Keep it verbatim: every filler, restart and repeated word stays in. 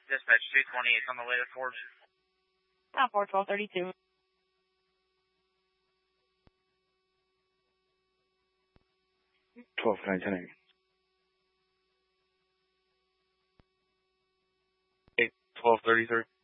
Dispatch two twenty-eight on the way to Forge. Ah, four twelve thirty-two. twelve nine ten eight. eight twelve thirty-three.